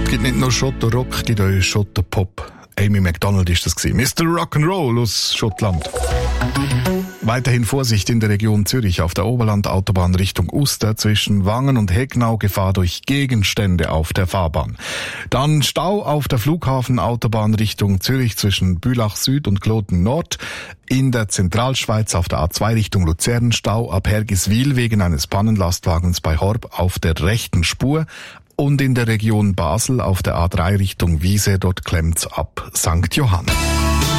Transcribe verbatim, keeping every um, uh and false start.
gibt nicht nur Schotterrock, gibt auch Schotterpop. Amy MacDonald ist das gewesen. Mister Rock'n'Roll aus Schottland. Weiterhin Vorsicht in der Region Zürich auf der Oberland-Autobahn Richtung Uster zwischen Wangen und Hegnau, Gefahr durch Gegenstände auf der Fahrbahn. Dann Stau auf der Flughafenautobahn Richtung Zürich zwischen Bülach Süd und Kloten Nord. In der Zentralschweiz auf der A zwei Richtung Luzern Stau ab Hergiswil wegen eines Pannenlastwagens bei Horb auf der rechten Spur. Und in der Region Basel auf der A drei Richtung Wiese, dort klemmt's ab Sankt Johann.